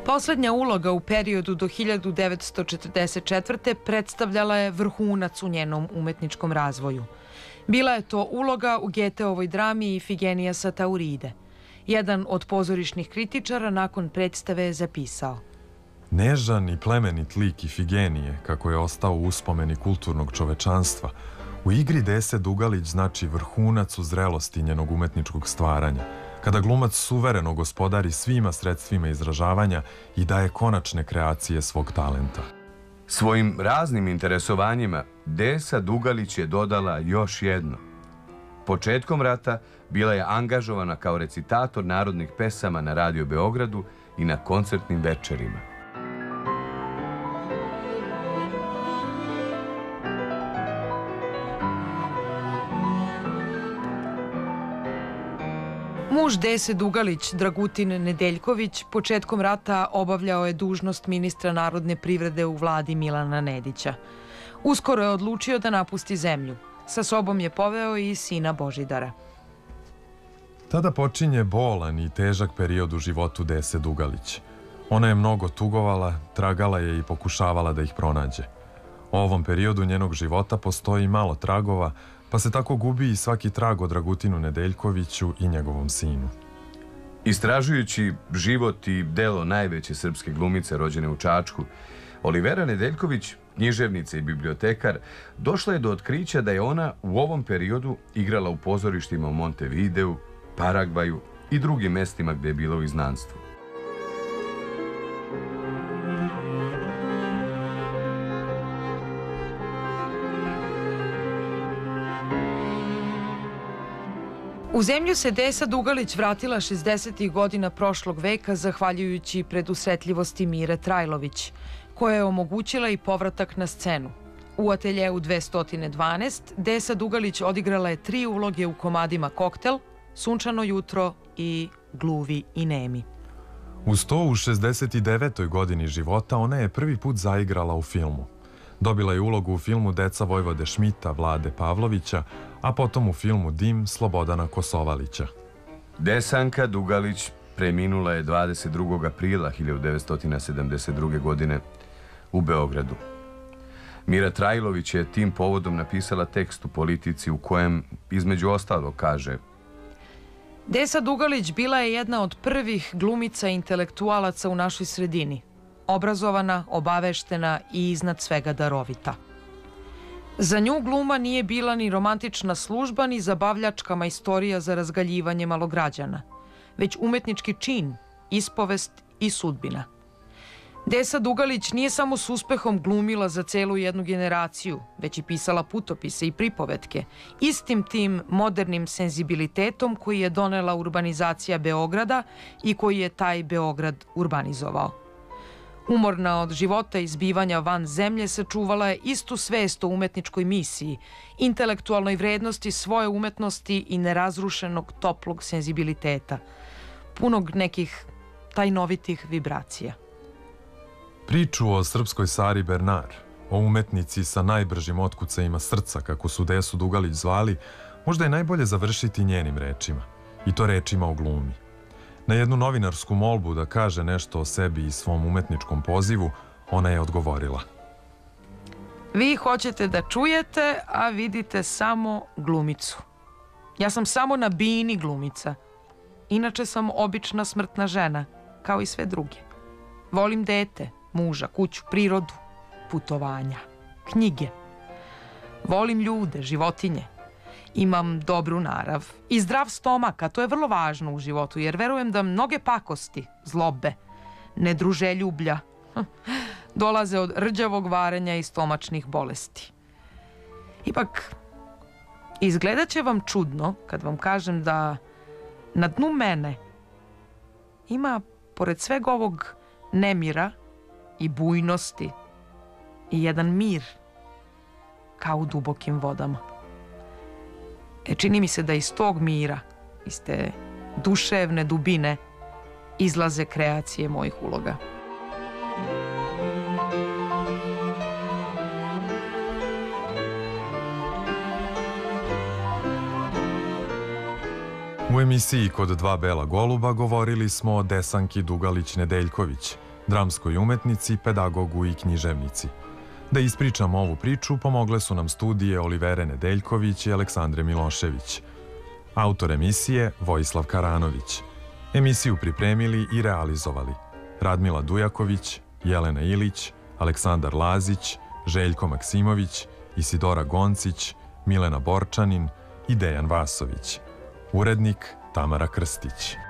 Poslednja uloga u periodu do 1944. predstavljala je vrhunac u njenom umetničkom razvoju. Bila je to uloga u Goetheovoj drami Ifigenija sa Tauride. Jedan od pozorišnih kritičara nakon predstave je zapisao: Nežan i plemenit lik Ifigenije, kako je ostao u uspomeni kulturnog čovečanstva, u igri Dese Dugalić znači vrhunac u zrelosti njenog umetničkog stvaranja, kada glumac suvereno gospodari svima sredstvima izražavanja i daje konačne kreacije svog talenta. Svojim raznim interesovanjima Desa Dugalić je dodala još jedno. Početkom rata bila je angažovana kao recitator narodnih pesama na Radio Beogradu i na koncertnim večerima. Muž Dese Dugalić, Dragutin Nedeljković, početkom rata obavljao je dužnost ministra narodne privrede u vladi Milana Nedića. Uskoro je odlučio da napusti zemlju. Sa sobom je poveo i sina Božidara. Tada počinje bolan i težak period u životu Dese Dugalić. Ona je mnogo tugovala, tragala je i pokušavala da ih pronađe. O ovom periodu njenog života postoji malo tragova, pa se tako gubi i svaki trag o Dragutinu Nedeljkoviću i njegovom sinu. Istražujući život i delo najveće srpske glumice rođene u Čačku, Olivera Nedeljković, književnica i bibliotekar, došla je do otkrića da je ona u ovom periodu igrala u pozorištima u Montevideu, Paragvaju i drugim mestima gde je bila u izgnanstvu. U zemlju se Desa Dugalić vratila 60. godina prošlog veka zahvaljujući predusretljivosti Mire Trajlović, koja je omogućila i povratak na scenu. U ateljeu 212 Desa Dugalić odigrala je 3 uloge u komadima Koktel, Sunčano jutro i Gluvi i nemi. Uz to, u 69. godini života ona je prvi put zaigrala u filmu. Dobila je ulogu u filmu Deca Vojvode Šmita Vlade Pavlovića, a potom u filmu Dim Slobodana Kosovalića. Desanka Dugalić preminula je 22. aprila 1972. godine u Beogradu. Mira Trajlović je tim povodom napisala tekst u Politici u kojem, između ostalog, kaže: Desa Dugalić bila je jedna od prvih glumica i intelektualaca u našoj sredini. Obrazovana, obaveštena i iznad svega darovita. Za nju gluma nije bila ni romantična služba, ni zabavljačka majstorija za razgaljivanje malograđana, već umetnički čin, ispovest i sudbina. Desa Dugalić nije samo s uspehom glumila za celu jednu generaciju, već i pisala putopise i pripovetke, istim tim modernim senzibilitetom koji je donela urbanizacija Beograda i koji je taj Beograd urbanizovao. Umorna od života i zbivanja van zemlje, sačuvala je istu svest o umetničkoj misiji, intelektualnoj vrednosti svoje umetnosti i nerazrušenog toplog senzibiliteta, punog nekih tajnovitih vibracija. Priču o srpskoj Sari Bernar, o umetnici sa najbržim otkucajima srca, kako su Desu Dugalić zvali, možda je najbolje završiti njenim rečima, i to rečima o glumi. Na jednu novinarsku molbu da kaže nešto o sebi i svom umetničkom pozivu, ona je odgovorila: Vi hoćete da čujete, a vidite samo glumicu. Ja sam samo na bini glumica. Inače sam obična smrtna žena, kao i sve druge. Volim dete, muža, kuću, prirodu, putovanja, knjige. Volim ljude, životinje. Imam dobru narav i zdrav stomak, a to je vrlo važno u životu, jer verujem da mnoge pakosti, zlobe, nedruželjublja dolaze od rđavog varenja i stomačnih bolesti. Ipak, izgledat će vam čudno kad vam kažem da na dnu mene ima, pored sveg ovog nemira i bujnosti, i jedan mir kao u dubokim vodama. Čini mi se da iz tog mira, iz te duševne dubine, izlaze kreacije mojih uloga. U emisiji Kod dva bela goluba govorili smo o Desanki Dugalić Nedeljković, dramskoj umetnici, pedagogu i književnici. Da ispričamo ovu priču pomogle su nam studije Olivere Nedeljković i Aleksandre Milošević. Autor emisije Vojislav Karanović. Emisiju pripremili i realizovali Radmila Dujaković, Jelena Ilić, Aleksandar Lazić, Željko Maksimović, Isidora Goncić, Milena Borčanin i Dejan Vasović. Urednik Tamara Krstić.